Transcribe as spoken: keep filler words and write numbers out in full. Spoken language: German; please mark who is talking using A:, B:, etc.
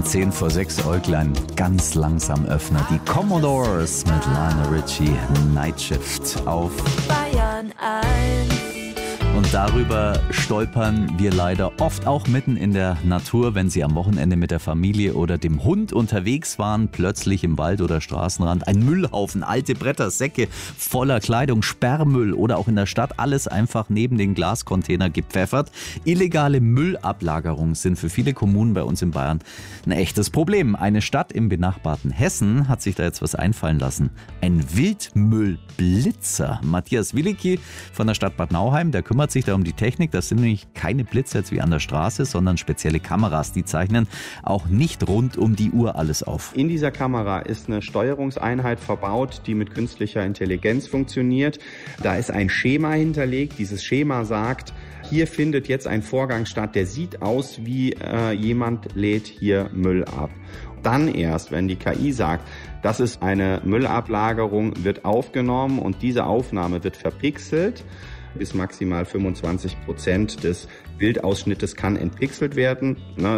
A: zehn vor sechs Äuglein ganz langsam öffnen. Die Commodores mit Lionel Richie, Night Shift auf
B: Bayern eins.
A: Und darüber stolpern wir leider oft auch mitten in der Natur, wenn Sie am Wochenende mit der Familie oder dem Hund unterwegs waren, plötzlich im Wald oder Straßenrand ein Müllhaufen, alte Bretter, Säcke voller Kleidung, Sperrmüll oder auch in der Stadt alles einfach neben den Glascontainer gepfeffert. Illegale Müllablagerungen sind für viele Kommunen bei uns in Bayern ein echtes Problem. Eine Stadt im benachbarten Hessen hat sich da jetzt was einfallen lassen. Ein Wildmüllblitzer. Matthias Wilicki von der Stadt Bad Nauheim, der kümmert sich da um die Technik. Das sind nämlich keine Blitzer jetzt wie an der Straße, sondern spezielle Kameras. Die zeichnen auch nicht rund um die Uhr alles auf.
C: In dieser Kamera ist eine Steuerungseinheit verbaut, die mit künstlicher Intelligenz funktioniert. Da ist ein Schema hinterlegt. Dieses Schema sagt, hier findet jetzt ein Vorgang statt, der sieht aus wie äh, jemand lädt hier Müll ab. Dann erst, wenn die K I sagt, das ist eine Müllablagerung, wird aufgenommen und diese Aufnahme wird verpixelt. Bis maximal fünfundzwanzig Prozent des Bildausschnittes kann entpixelt werden.